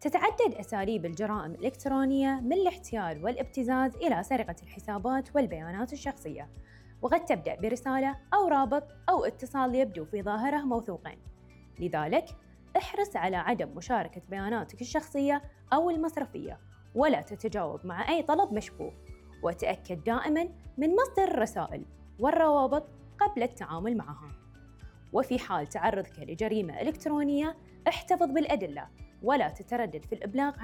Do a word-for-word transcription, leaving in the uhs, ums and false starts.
تتعدد أساليب الجرائم الإلكترونية من الاحتيال والابتزاز إلى سرقة الحسابات والبيانات الشخصية، وقد تبدأ برسالة أو رابط أو اتصال يبدو في ظاهره موثوقين. لذلك احرص على عدم مشاركة بياناتك الشخصية أو المصرفية، ولا تتجاوب مع أي طلب مشبوه، وتأكد دائماً من مصدر الرسائل والروابط قبل التعامل معها. وفي حال تعرضك لجريمة إلكترونية احتفظ بالأدلة ولا تتردد في الإبلاغ